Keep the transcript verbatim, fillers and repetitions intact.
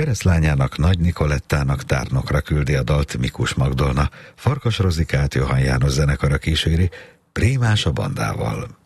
keresztlányának, Nagy Nikolettának tárnokra küldi a dalt Mikus Magdolna, Farkas Rozikát Johann János zenekara kíséri, Prémás a bandával.